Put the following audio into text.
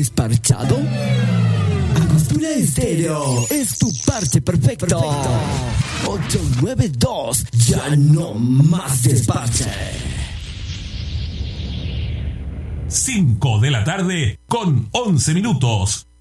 desparchado? Angostura Estéreo es tu parche perfecto. 892, ya no más desparche. 5 de la tarde con 11 minutos.